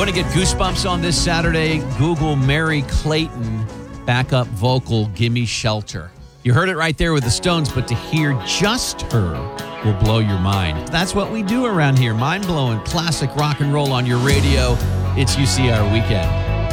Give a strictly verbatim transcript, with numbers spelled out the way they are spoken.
want to get goosebumps on this Saturday? Google Mary Clayton backup vocal, Gimme Shelter. You heard it right there with the Stones, but to hear just her will blow your mind. That's what we do around here. Mind-blowing classic rock and roll on your radio. It's U C R Weekend.